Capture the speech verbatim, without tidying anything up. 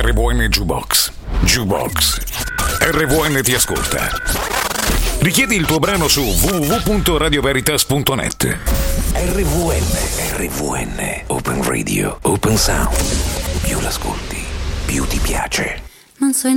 R V N Jukebox. Jukebox. R V N ti ascolta. Richiedi il tuo brano su w w w punto radio veritas punto net. R V N, R V N, Open Radio, Open Sound. Più l'ascolti, più ti piace. Non so